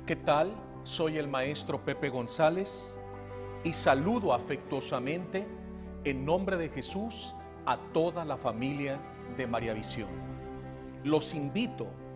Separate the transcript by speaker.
Speaker 1: ¿Qué tal? Soy el maestro Pepe González y saludo afectuosamente en nombre de Jesús a toda la familia de María Visión. Los invito